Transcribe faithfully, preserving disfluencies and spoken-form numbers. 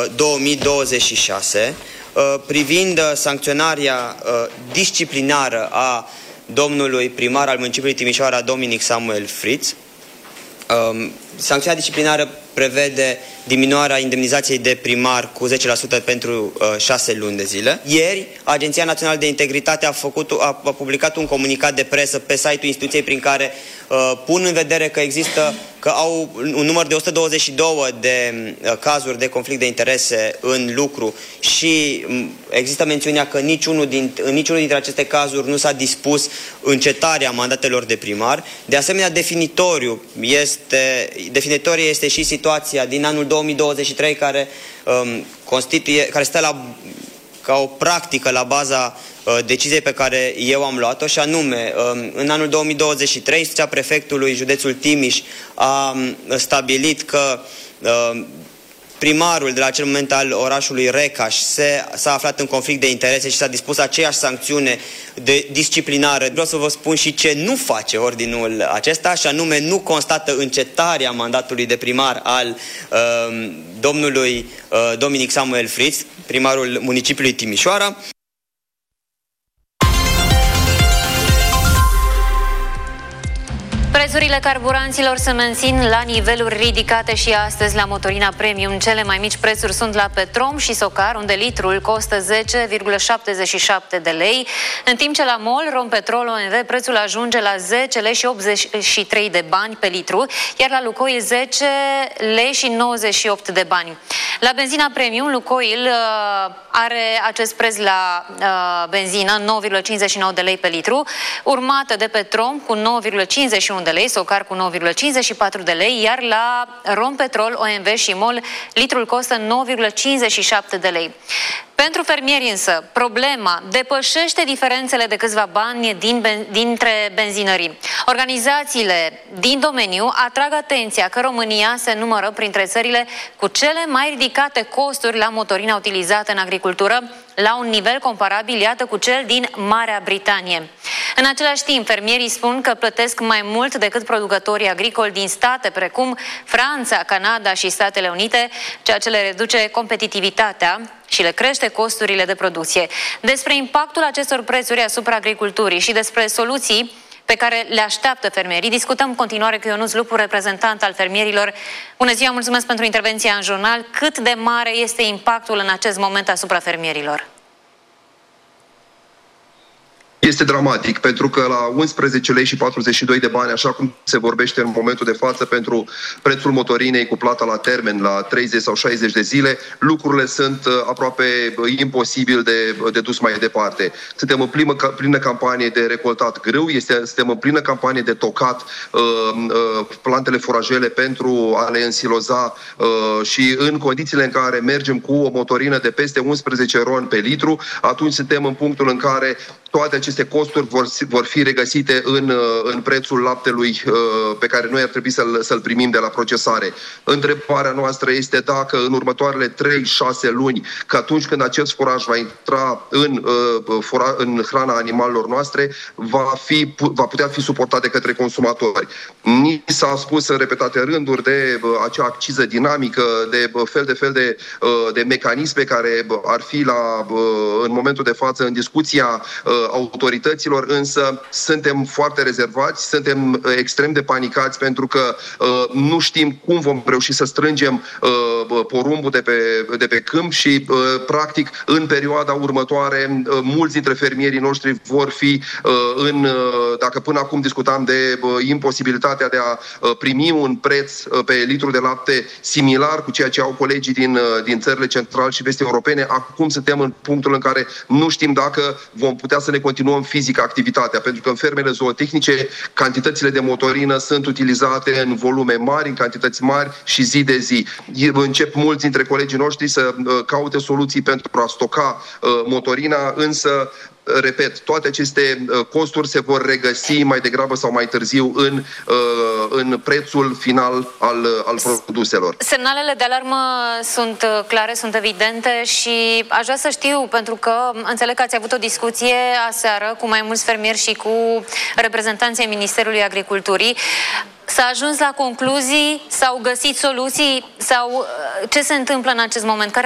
două mii douăzeci și șase privind sancționarea disciplinară a domnului primar al municipiului Timișoara, Dominic Samuel Fritz. Sancțiunea disciplinară prevede diminuarea indemnizației de primar cu zece la sută pentru șase luni de zile. Ieri, Agenția Națională de Integritate a, făcut, a, a publicat un comunicat de presă pe site-ul instituției prin care uh, pun în vedere că există, că au un număr de o sută douăzeci și două de uh, cazuri de conflict de interese în lucru și um, există mențiunea că niciunul din, în niciunul dintre aceste cazuri nu s-a dispus încetarea mandatelor de primar. De asemenea, definitoriu este, definitorie este și situația din anul două mii douăzeci și trei care, um, constituie, care stă la, ca o practică la baza uh, deciziei pe care eu am luat-o, și anume, um, în anul două mii douăzeci și trei, instituția prefectului județul Timiș a um, stabilit că uh, primarul de la acel moment al orașului Recaș s-a aflat în conflict de interese și s-a dispus aceeași sancțiune de disciplinară. Vreau să vă spun și ce nu face ordinul acesta, și anume nu constată încetarea mandatului de primar al uh, domnului uh, Dominic Samuel Fritz, primarul municipiului Timișoara. Prețurile carburanților se mențin la niveluri ridicate și astăzi la motorina premium. Cele mai mici prețuri sunt la Petrom și Socar, unde litrul costă zece virgulă șaptezeci și șapte de lei, în timp ce la MOL, Rompetrol, O M V, prețul ajunge la zece lei și optzeci și trei de bani pe litru, iar la Lucoil zece lei și nouăzeci și opt de bani. La benzina premium, Lucoil uh, are acest preț la uh, benzină, nouă virgulă cincizeci și nouă de lei pe litru, urmată de Petrom cu nouă virgulă cincizeci și unu de lei, Socar cu nouă virgulă cincizeci și patru de lei, iar la Rompetrol, O M V și MOL, litrul costă nouă virgulă cincizeci și șapte de lei. Pentru fermieri însă, problema depășește diferențele de câțiva bani din ben, dintre benzinării. Organizațiile din domeniu atrag atenția că România se numără printre țările cu cele mai ridicate costuri la motorina utilizată în agricultură, la un nivel comparabil, iată, cu cel din Marea Britanie. În același timp, fermierii spun că plătesc mai mult decât producătorii agricoli din state precum Franța, Canada și Statele Unite, ceea ce le reduce competitivitatea și le crește costurile de producție. Despre impactul acestor prețuri asupra agriculturii și despre soluții pe care le așteaptă fermierii, discutăm în continuare cu Ionuț Lupu, reprezentant al fermierilor. Bună ziua, mulțumesc pentru intervenția în jurnal. Cât de mare este impactul în acest moment asupra fermierilor? Este dramatic, pentru că la unsprezece lei și patruzeci și doi de bani, așa cum se vorbește în momentul de față pentru prețul motorinei cu plata la termen, la treizeci sau șaizeci de zile, lucrurile sunt aproape imposibil de, de dus mai departe. Suntem în plină, plină campanie de recoltat grâu, este, suntem în plină campanie de tocat uh, uh, plantele forajele pentru a le însiloza uh, și în condițiile în care mergem cu o motorină de peste unsprezece ron pe litru, atunci suntem în punctul în care toate aceste costuri vor, vor fi regăsite în, în prețul laptelui pe care noi ar trebui să-l, să-l primim de la procesare. Întrebarea noastră este dacă în următoarele trei șase luni, că atunci când acest foraj va intra în, în hrana animalelor noastre, va, fi, va putea fi suportat de către consumatori. Ni s-a spus în repetate rânduri de acea acciză dinamică, de fel de fel de, de mecanisme care ar fi la, în momentul de față în discuția autorităților, însă suntem foarte rezervați, suntem extrem de panicați pentru că uh, nu știm cum vom reuși să strângem uh, porumbul de pe, de pe câmp și uh, practic în perioada următoare uh, mulți dintre fermierii noștri vor fi uh, în, uh, dacă până acum discutam de uh, imposibilitatea de a uh, primi un preț uh, pe litru de lapte similar cu ceea ce au colegii din, uh, din țările central și vest europene, acum suntem în punctul în care nu știm dacă vom putea să ne continuăm fizic activitatea, pentru că în fermele zootehnice cantitățile de motorină sunt utilizate în volume mari, în cantități mari și zi de zi. Încep mulți dintre colegii noștri să caute soluții pentru a stoca motorina, însă repet, toate aceste costuri se vor regăsi mai degrabă sau mai târziu în, în prețul final al, al produselor. Semnalele de alarmă sunt clare, sunt evidente și aș vrea să știu, pentru că înțeleg că ați avut o discuție aseară cu mai mulți fermieri și cu reprezentanții Ministerului Agriculturii. S-a ajuns la concluzii, s-au găsit soluții sau ce se întâmplă în acest moment? Care